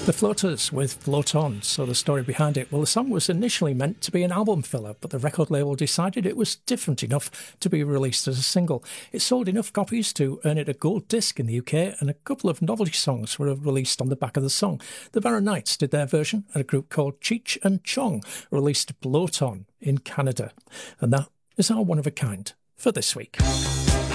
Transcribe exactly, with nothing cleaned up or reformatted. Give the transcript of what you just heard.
The Floaters with Float On. So the story behind it, well, the song was initially meant to be an album filler, but the record label decided it was different enough to be released as a single. It sold enough copies to earn it a gold disc in the U K, and a couple of novelty songs were released on the back of the song. The Barron Knights did their version, and a group called Cheech and Chong released Bloat On in Canada. And that is our one of a kind for this week.